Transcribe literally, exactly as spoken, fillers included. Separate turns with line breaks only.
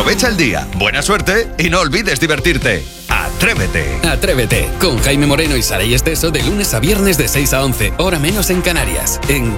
Aprovecha el día, buena suerte y no olvides divertirte. Atrévete.
Atrévete con Jaime Moreno y Saray Esteso de lunes a viernes de seis a once, hora menos en Canarias. En